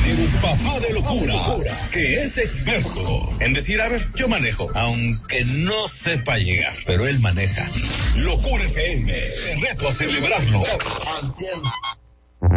el papá de locura, que es experto en decir, a ver, yo manejo, aunque no sepa llegar, pero él maneja. Locura FM, te reto a celebrarlo al 100%.